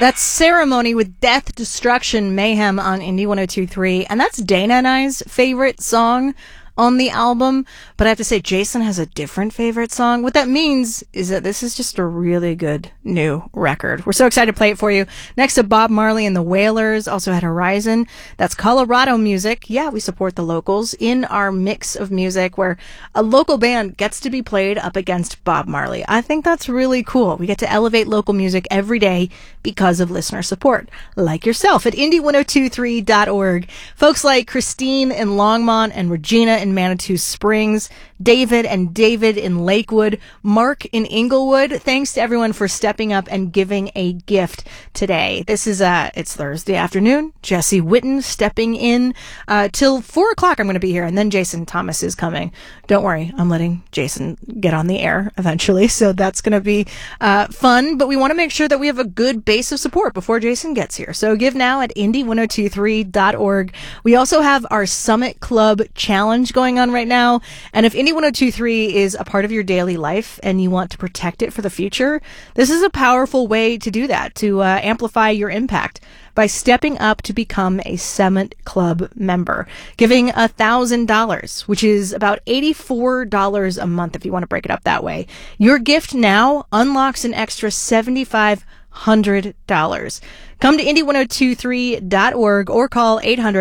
That's Ceremony with Death, Destruction, Mayhem on Indie 102.3. And that's Dana and I's favorite song on the album. But I have to say, Jason has a different favorite song. What that means is that this is just a really good new record. We're so excited to play it for you. Next to Bob Marley and the Wailers, also had Horizon. That's Colorado music. Yeah, we support the locals in our mix of music where a local band gets to be played up against Bob Marley. I think that's really cool. We get to elevate local music every day because of listener support, like yourself at indie1023.org. Folks like Christine in Longmont and Regina in Manitou Springs, David and David in Lakewood, Mark in Inglewood. Thanks to everyone for stepping up and giving a gift today. This is it's Thursday afternoon. Jesse Witten stepping in till 4 o'clock. I'm going to be here, and then Jason Thomas is coming. Don't worry, I'm letting Jason get on the air eventually, so that's going to be fun. But we want to make sure that we have a good base of support before Jason gets here. So give now at indie1023.org. We also have our Summit Club Challenge going on right now, and if Indie 1023 is a part of your daily life and you want to protect it for the future, this is a powerful way to do that, to amplify your impact by stepping up to become a Summit Club member, giving $1,000, which is about $84 a month if you want to break it up that way. Your gift now unlocks an extra $7,500. Come to indie1023.org or call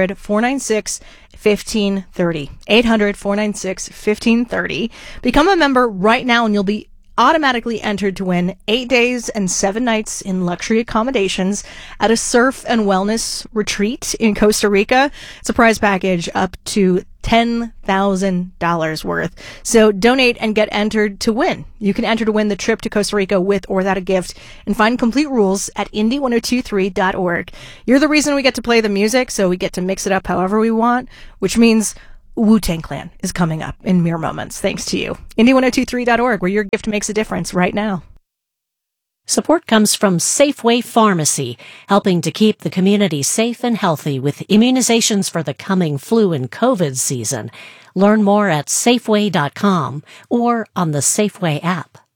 800-496-1530. 800-496-1530. Become a member right now and you'll be automatically entered to win 8 days and 7 nights in luxury accommodations at a surf and wellness retreat in Costa Rica. It's a prize package up to $10,000 worth. So donate and get entered to win. You can enter to win the trip to Costa Rica with or without a gift and find complete rules at indie1023.org. You're the reason we get to play the music, so we get to mix it up however we want, which means Wu-Tang Clan is coming up in mere moments, thanks to you. Indie1023.org, where your gift makes a difference right now. Support comes from Safeway Pharmacy, helping to keep the community safe and healthy with immunizations for the coming flu and COVID season. Learn more at Safeway.com or on the Safeway app.